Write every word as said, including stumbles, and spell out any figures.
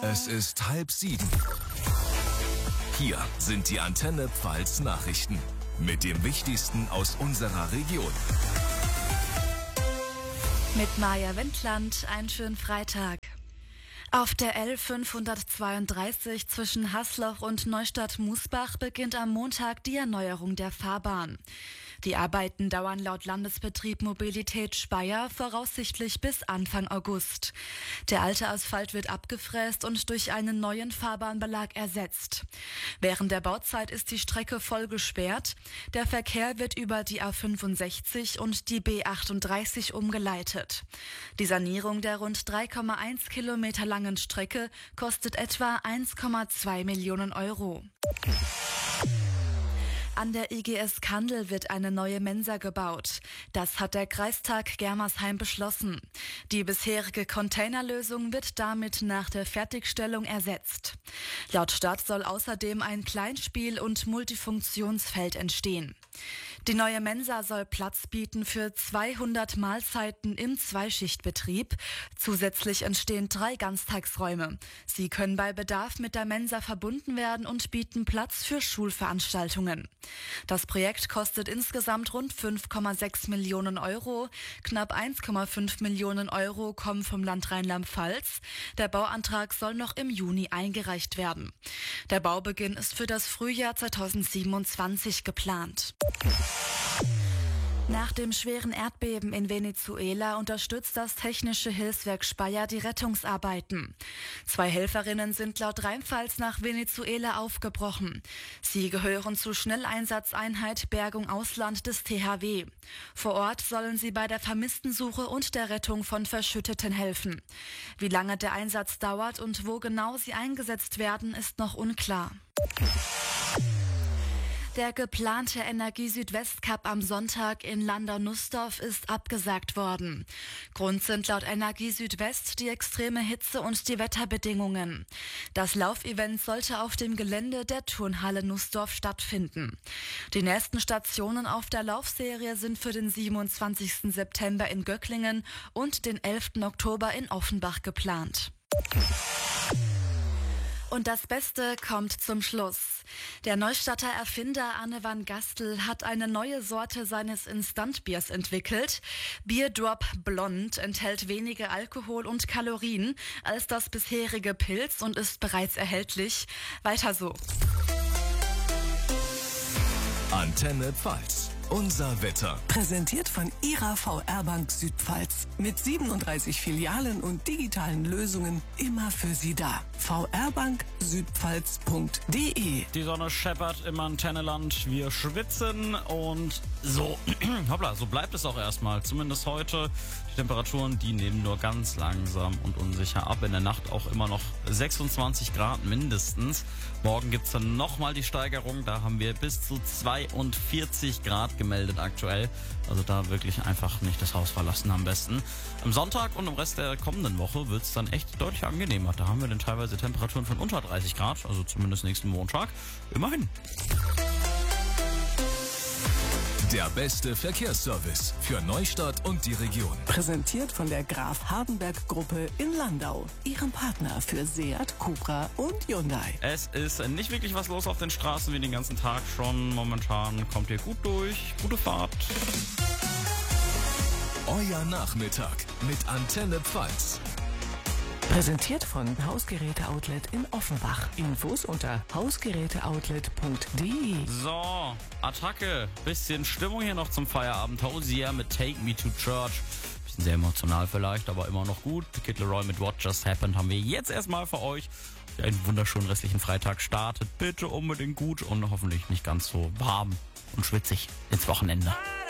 Es ist halb sieben. Hier sind die Antenne Pfalz Nachrichten mit dem Wichtigsten aus unserer Region. Mit Maja Wendland, einen schönen Freitag. Auf der L fünfhundertzweiunddreißig zwischen Hasloch und Neustadt-Musbach beginnt am Montag die Erneuerung der Fahrbahn. Die Arbeiten dauern laut Landesbetrieb Mobilität Speyer voraussichtlich bis Anfang August. Der alte Asphalt wird abgefräst und durch einen neuen Fahrbahnbelag ersetzt. Während der Bauzeit ist die Strecke voll gesperrt. Der Verkehr wird über die A fünfundsechzig und die B achtunddreißig umgeleitet. Die Sanierung der rund drei Komma eins Kilometer langen Strecke kostet etwa eins Komma zwei Millionen Euro. An der I G S Kandel wird eine neue Mensa gebaut. Das hat der Kreistag Germersheim beschlossen. Die bisherige Containerlösung wird damit nach der Fertigstellung ersetzt. Laut Stadt soll außerdem ein Kleinspiel- und Multifunktionsfeld entstehen. Die neue Mensa soll Platz bieten für zweihundert Mahlzeiten im Zweischichtbetrieb. Zusätzlich entstehen drei Ganztagsräume. Sie können bei Bedarf mit der Mensa verbunden werden und bieten Platz für Schulveranstaltungen. Das Projekt kostet insgesamt rund fünf Komma sechs Millionen Euro. Knapp eins Komma fünf Millionen Euro kommen vom Land Rheinland-Pfalz. Der Bauantrag soll noch im Juni eingereicht werden. Der Baubeginn ist für das Frühjahr zweitausendsiebenundzwanzig geplant. Nach dem schweren Erdbeben in Venezuela unterstützt das Technische Hilfswerk Speyer die Rettungsarbeiten. Zwei Helferinnen sind laut Rheinpfalz nach Venezuela aufgebrochen. Sie gehören zur Schnelleinsatzeinheit Bergung Ausland des T H W. Vor Ort sollen sie bei der Vermisstensuche und der Rettung von Verschütteten helfen. Wie lange der Einsatz dauert und wo genau sie eingesetzt werden, ist noch unklar. Der geplante Energie-Südwest-Cup am Sonntag in Landau-Nussdorf ist abgesagt worden. Grund sind laut Energie Südwest die extreme Hitze und die Wetterbedingungen. Das Laufevent sollte auf dem Gelände der Turnhalle Nussdorf stattfinden. Die nächsten Stationen auf der Laufserie sind für den siebenundzwanzigsten September in Göcklingen und den elften Oktober in Offenbach geplant. Und das Beste kommt zum Schluss. Der Neustadter Erfinder Arne van Gastel hat eine neue Sorte seines Instantbiers entwickelt. Bierdrop Blond enthält weniger Alkohol und Kalorien als das bisherige Pils und ist bereits erhältlich. Weiter so. Antenne Pfalz. Unser Wetter. Präsentiert von Ihrer V R-Bank Südpfalz. Mit siebenunddreißig Filialen und digitalen Lösungen immer für Sie da. v r bank südpfalz punkt d e. Die Sonne scheppert im Antenneland. Wir schwitzen und so, hoppla, so bleibt es auch erstmal. Zumindest heute. Die Temperaturen, die nehmen nur ganz langsam und unsicher ab. In der Nacht auch immer noch sechsundzwanzig Grad mindestens. Morgen gibt's dann nochmal die Steigerung. Da haben wir bis zu zweiundvierzig Grad gemeldet aktuell. Also da wirklich einfach nicht das Haus verlassen am besten. Am Sonntag und im Rest der kommenden Woche wird's dann echt deutlich angenehmer. Da haben wir dann teilweise Temperaturen von unter dreißig Grad, also zumindest nächsten Montag. Immerhin. Der beste Verkehrsservice für Neustadt und die Region. Präsentiert von der Graf Hardenberg Gruppe in Landau. Ihrem Partner für Seat, Cupra und Hyundai. Es ist nicht wirklich was los auf den Straßen wie den ganzen Tag schon. Momentan kommt ihr gut durch. Gute Fahrt. Euer Nachmittag mit Antenne Pfalz. Präsentiert von Hausgeräte-Outlet in Offenbach. Infos unter hausgeräteoutlet punkt d e. So, Attacke. Bisschen Stimmung hier noch zum Feierabend. Hosier mit Take Me to Church. Bisschen sehr emotional vielleicht, aber immer noch gut. Kid Leroy mit What Just Happened haben wir jetzt erstmal für euch. Einen wunderschönen restlichen Freitag startet. Bitte unbedingt gut und hoffentlich nicht ganz so warm und schwitzig ins Wochenende.